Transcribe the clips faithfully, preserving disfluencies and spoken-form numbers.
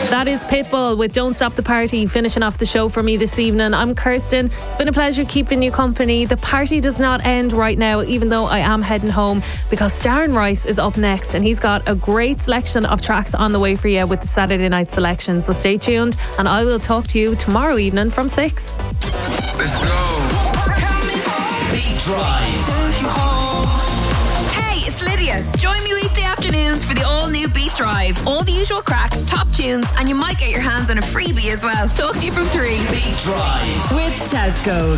That is Pitbull with Don't Stop the Party, finishing off the show for me this evening. I'm Kirsten. It's been a pleasure keeping you company. The party does not end right now, even though I am heading home, because Darren Rice is up next and he's got a great selection of tracks on the way for you with the Saturday night selection. So stay tuned and I will talk to you tomorrow evening from six. Let's go. Beat Drive. It's Lydia. Join me weekday afternoons for the all-new Beat Drive. All the usual crack, top tunes, and you might get your hands on a freebie as well. Talk to you from three. Beat Drive. With Tesco.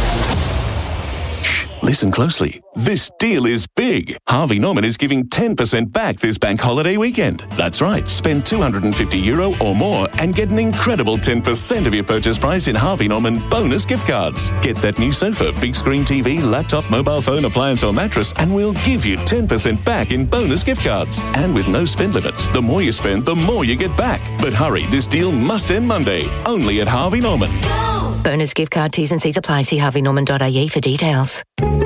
Shh, listen closely. This deal is big. Harvey Norman is giving ten percent back this bank holiday weekend. That's right. Spend two hundred fifty euro or more and get an incredible ten percent of your purchase price in Harvey Norman bonus gift cards. Get that new sofa, big screen T V, laptop, mobile phone, appliance or mattress and we'll give you ten percent back in bonus gift cards. And with no spend limits, the more you spend, the more you get back. But hurry, this deal must end Monday. Only at Harvey Norman. Go! Bonus gift card, T's and C's apply. See harvey norman dot I E for details.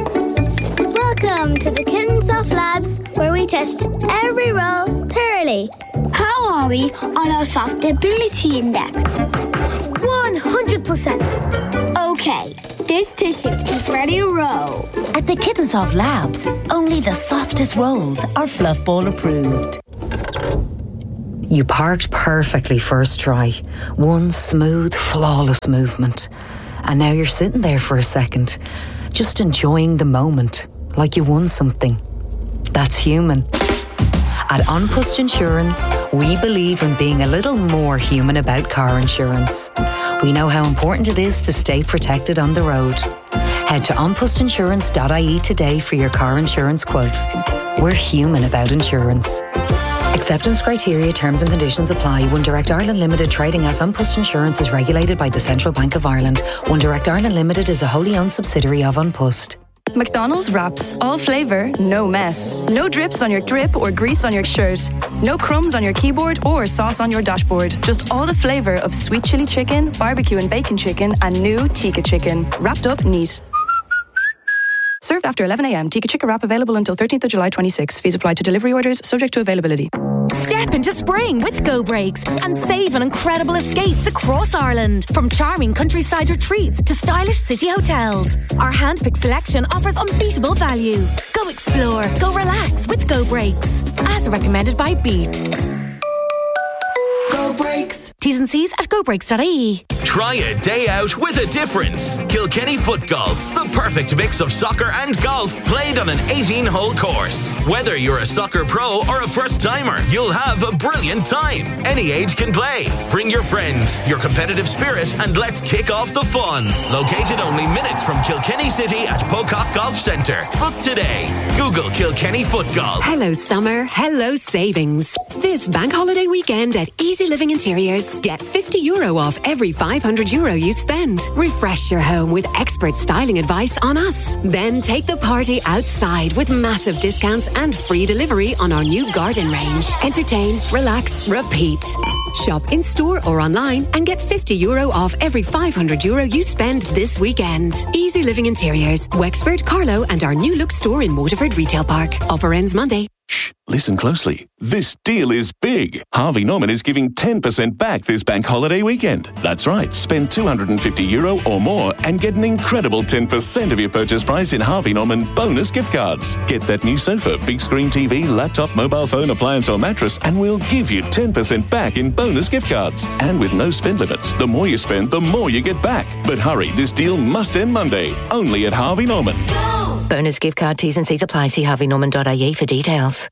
Welcome to the Kittens Soft Labs, where we test every roll thoroughly. How are we on our softability index? one hundred percent. Okay, this tissue is ready to roll. At the Kittens Soft Labs, only the softest rolls are Fluff Ball approved. You parked perfectly first try. One smooth, flawless movement. And now you're sitting there for a second, just enjoying the moment, like you won something. That's human. At An Post Insurance, we believe in being a little more human about car insurance. We know how important it is to stay protected on the road. Head to an post insurance dot I E today for your car insurance quote. We're human about insurance. Acceptance criteria, terms and conditions apply. One Direct Ireland Limited, trading as An Post Insurance, is regulated by the Central Bank of Ireland. One Direct Ireland Limited is a wholly owned subsidiary of An Post. McDonald's wraps. All flavour, no mess. No drips on your drip or grease on your shirt. No crumbs on your keyboard or sauce on your dashboard. Just all the flavour of sweet chili chicken, barbecue and bacon chicken and new tikka chicken. Wrapped up neat. Served after eleven a.m. Tikka Chicken wrap available until thirteenth of July twenty-six. Fees apply to delivery orders, subject to availability. Step into spring with Go Breaks and save on incredible escapes across Ireland. From charming countryside retreats to stylish city hotels. Our handpicked selection offers unbeatable value. Go explore, go relax with Go Breaks. As recommended by Beat. Go Breaks. T's and C's at go breaks dot I E. Try a day out with a difference. Kilkenny Foot Golf, the perfect mix of soccer and golf played on an eighteen-hole course. Whether you're a soccer pro or a first-timer, you'll have a brilliant time. Any age can play. Bring your friends, your competitive spirit, and let's kick off the fun. Located only minutes from Kilkenny City at Pocock Golf Centre. Book today. Google Kilkenny Foot Golf. Hello summer, hello savings. This bank holiday weekend at Easy Living Interiors, get fifty euro off every five hundred euro you spend. Refresh your home with expert styling advice on us. Then take the party outside with massive discounts and free delivery on our new garden range. Entertain, relax, repeat. Shop in store or online and get fifty euro off every five hundred euro you spend this weekend. Easy Living Interiors, Wexford, Carlow and our new look store in Waterford Retail Park. Offer ends Monday. Shh, listen closely. This deal is big. Harvey Norman is giving ten percent back this bank holiday weekend. That's right. Spend two hundred fifty euro or more and get an incredible ten percent of your purchase price in Harvey Norman bonus gift cards. Get that new sofa, big screen T V, laptop, mobile phone, appliance or mattress and we'll give you ten percent back in bonus gift cards. And with no spend limits, the more you spend, the more you get back. But hurry, this deal must end Monday. Only at Harvey Norman. Go! Bonus gift card, T's and C's apply. See harvey norman dot I E for details.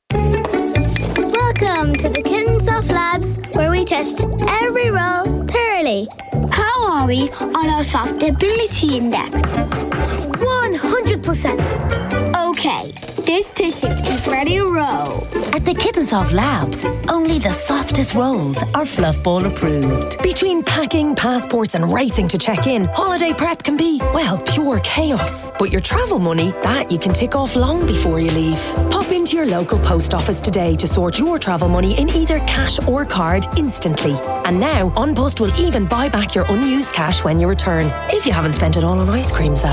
Welcome to the Kittens Soft Labs, where we test every roll thoroughly. How are we on our softability index? one hundred percent. Okay, this tissue is ready to roll. At the Kittens Soft Labs, only the softest rolls are Fluff Ball approved. Between packing, passports and racing to check in, holiday prep can be, well, pure chaos. But your travel money, that you can tick off long before you leave. Pop into your local post office today to sort your travel money in either cash or card instantly. And now, An Post will even buy back your unused cash when you return. If you haven't spent it all on ice creams, that is.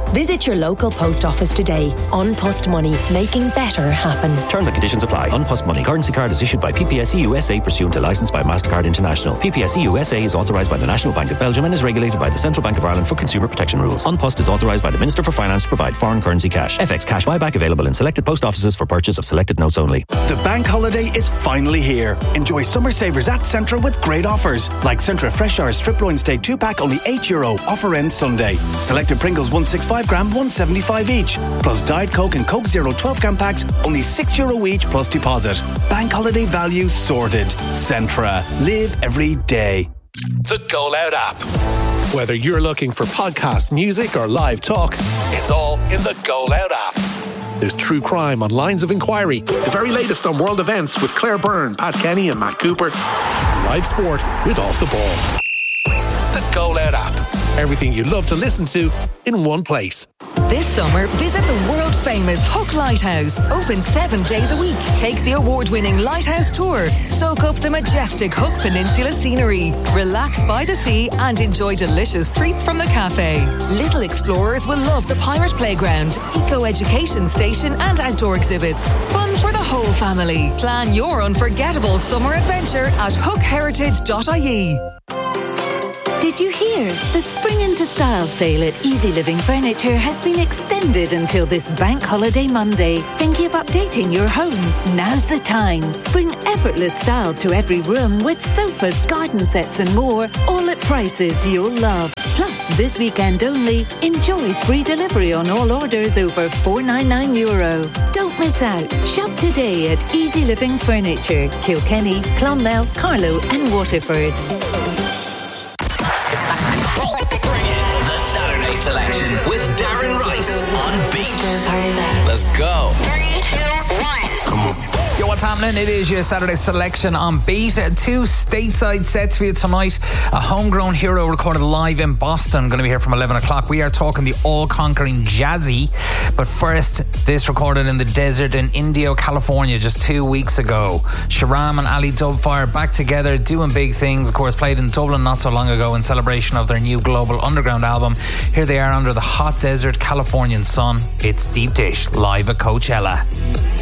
Visit your local post office today. An Post Money, making better happen. Terms and conditions apply. An Post Money currency card is issued by P P S E U S A pursuant to licence by MasterCard International. P P S E U S A is authorised by the National Bank of Belgium and is regulated by the Central Bank of Ireland for consumer protection rules. An Post is authorised by the Minister for Finance to provide foreign currency cash. F X cash buyback available in selected post offices for purchase of selected notes only. The bank holiday is finally here. Enjoy summer savers at Centra with great offers. Like Centra Fresh Hour Strip Loin Steak two pack only eight euro. Offer ends Sunday. Selected Pringles one sixty-five gram one seventy-five each. Plus Diet Coke and Coke Zero twelve can packs only six euro each plus deposit. Bank holiday value sorted. Centra. Live every day. The Go Loud app. Whether you're looking for podcasts, music or live talk, it's all in the Go Loud app. There's true crime on Lines of Inquiry, the very latest on world events with Claire Byrne, Pat Kenny and Matt Cooper, and live sport with Off the Ball. The Go Loud app. Everything you love to listen to in one place. This summer, visit the world-famous Hook Lighthouse. Open seven days a week. Take the award-winning Lighthouse Tour. Soak up the majestic Hook Peninsula scenery. Relax by the sea and enjoy delicious treats from the cafe. Little explorers will love the Pirate Playground, eco-education station and outdoor exhibits. Fun for the whole family. Plan your unforgettable summer adventure at hook heritage dot I E. Did you hear? The Spring into Style sale at Easy Living Furniture has been extended until this Bank Holiday Monday. Thinking of updating your home? Now's the time. Bring effortless style to every room with sofas, garden sets and more, all at prices you'll love. Plus, this weekend only, enjoy free delivery on all orders over four ninety-nine euro. Don't miss out. Shop today at Easy Living Furniture, Kilkenny, Clonmel, Carlow and Waterford. Saturday Selection with Darren Rice on Beat. Let's go. Three, two, one. Come on. Yo, what's happening? It is your Saturday Selection on Beat. Two stateside sets for you tonight. A homegrown hero recorded live in Boston. Going to be here from eleven o'clock. We are talking the all-conquering Jazzy. But first, this recorded in the desert in Indio, California just two weeks ago. Sharam and Ali Dubfire back together doing big things. Of course, played in Dublin not so long ago in celebration of their new Global Underground album. Here they are under the hot desert Californian sun. It's Deep Dish live at Coachella.